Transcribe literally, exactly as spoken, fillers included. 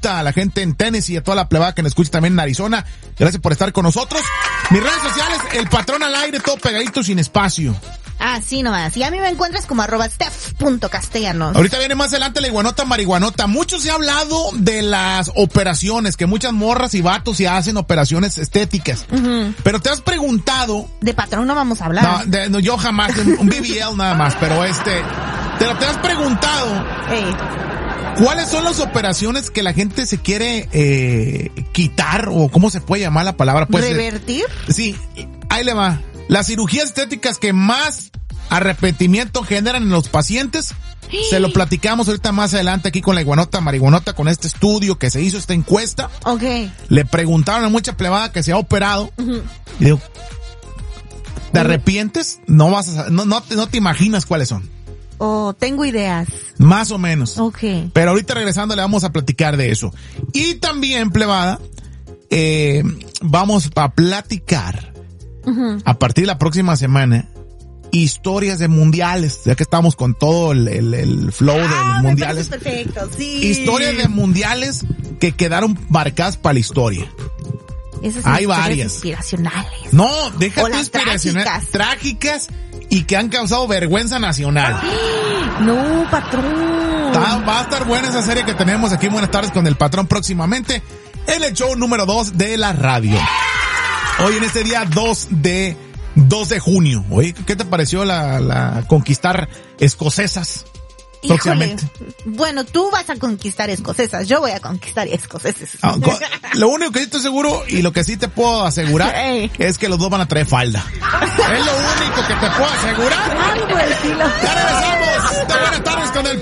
Utah, a la gente en Tennessee, a toda la plebada que nos escucha también en Arizona. Gracias por estar con nosotros. Mis redes sociales, El Patrón al Aire, todo pegadito, sin espacio. Así nomás. Y a mí me encuentras como arroba steph punto castellanos. Ahorita viene más adelante la iguanota marihuanota. Mucho se ha hablado de las operaciones, que muchas morras y vatos se hacen operaciones estéticas. Uh-huh. Pero te has preguntado... De patrón no vamos a hablar. No, de, no yo jamás, un, un B B L nada más, pero este... Pero te has preguntado... Hey. ¿Cuáles son las operaciones que la gente se quiere eh, quitar? ¿O cómo se puede llamar la palabra? Pues, ¿revertir? Eh, sí, ahí le va. Las cirugías estéticas que más arrepentimiento generan en los pacientes, se lo platicamos ahorita más adelante aquí con la iguanota marihuanota, con este estudio que se hizo, esta encuesta. Ok. Le preguntaron a mucha plebada que se ha operado. Uh-huh. Y digo, ¿te arrepientes? No vas a, no, no, te, no te imaginas cuáles son. Oh, tengo ideas. Más o menos. Ok. Pero ahorita regresando le vamos a platicar de eso. Y también, plebada, eh, vamos a platicar uh-huh. a partir de la próxima semana historias de mundiales, ya que estamos con todo el, el, el flow ah, de mundiales. Perfecto, sí. Historias de mundiales que quedaron marcadas para la historia. Esas hay varias. Inspiracionales. No, déjate inspiracionales. Trágicas. trágicas y que han causado vergüenza nacional. No, patrón. Va, va a estar buena esa serie que tenemos aquí. Buenas tardes con el patrón próximamente en el show número dos de la radio. Hoy en este día dos de junio. Oye, ¿qué te pareció la, la conquistar escocesas? Híjole, bueno, tú vas a conquistar escocesas, yo voy a conquistar escoceses. Ah, lo único que sí estoy seguro y lo que sí te puedo asegurar hey. es que los dos van a traer falda. Es lo único que te puedo asegurar. Ay, pues, sí, lo... Ya regresamos. De buenas tardes con el